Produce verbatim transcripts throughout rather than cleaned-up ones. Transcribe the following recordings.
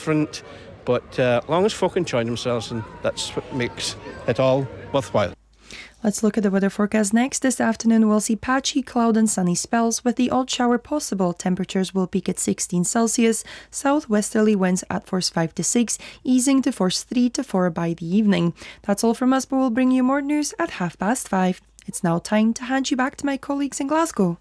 different, but uh, as long as folk enjoy themselves, and that's what makes it all worthwhile. Let's look at the weather forecast next. This afternoon we'll see patchy cloud and sunny spells with the odd shower possible. Temperatures will peak at sixteen Celsius, southwesterly winds at force five to six, easing to force three to four by the evening. That's all from us, but we'll bring you more news at half past five. It's now time to hand you back to my colleagues in Glasgow.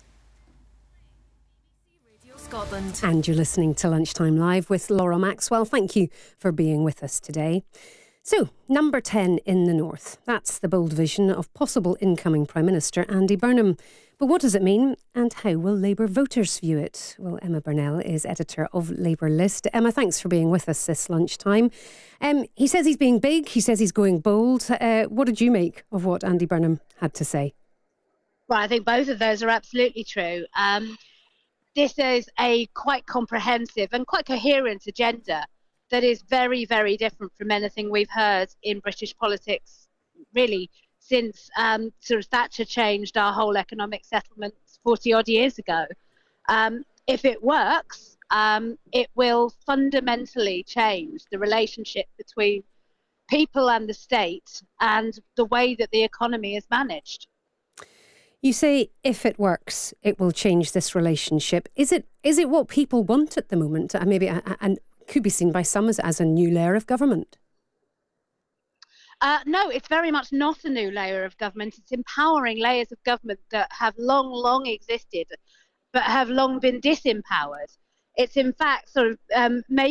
Scotland. And you're listening to Lunchtime Live with Laura Maxwell. Thank you for being with us today. So, number ten in the north. That's the bold vision of possible incoming Prime Minister Andy Burnham. But what does it mean, and how will Labour voters view it? Well, Emma Burnell is editor of Labour List. Emma, thanks for being with us this lunchtime. Um, he says he's being big, he says he's going bold. Uh, what did you make of what Andy Burnham had to say? Well, I think both of those are absolutely true. Um, this is a quite comprehensive and quite coherent agenda that is very, very different from anything we've heard in British politics, really, since um, sort of Thatcher changed our whole economic settlements forty odd years ago. Um, if it works, um, it will fundamentally change the relationship between people and the state and the way that the economy is managed. You say if it works, it will change this relationship. Is it is it what people want at the moment? And maybe and could be seen by some as, as a new layer of government? Uh, no, it's very much not a new layer of government. It's empowering layers of government that have long, long existed, but have long been disempowered. It's in fact sort of um, making